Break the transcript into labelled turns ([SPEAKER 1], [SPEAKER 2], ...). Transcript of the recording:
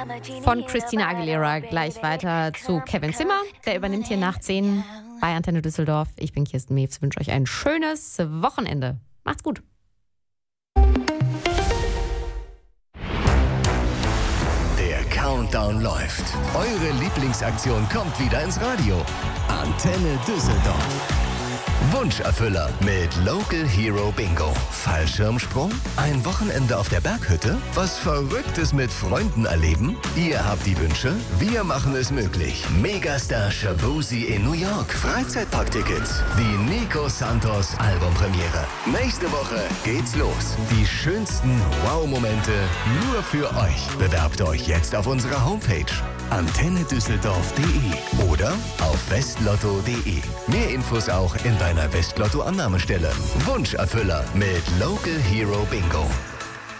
[SPEAKER 1] von Christina Aguilera. Gleich weiter zu Kevin Zimmer. Der übernimmt hier nach 10 bei Antenne Düsseldorf. Ich bin Kirsten Mews. Ich wünsche euch ein schönes Wochenende. Macht's gut.
[SPEAKER 2] Der Countdown läuft. Eure Lieblingsaktion kommt wieder ins Radio. Antenne Düsseldorf. Wunscherfüller mit Local Hero Bingo. Fallschirmsprung? Ein Wochenende auf der Berghütte? Was Verrücktes mit Freunden erleben? Ihr habt die Wünsche, wir machen es möglich. Megastar Shabuzi in New York. Freizeitparktickets. Die Nico Santos Albumpremiere. Nächste Woche geht's los. Die schönsten Wow-Momente nur für euch. Bewerbt euch jetzt auf unserer Homepage antennedüsseldorf.de oder auf westlotto.de. Mehr Infos auch in deiner Westlotto-Annahmestelle. Wunscherfüller mit Local Hero Bingo.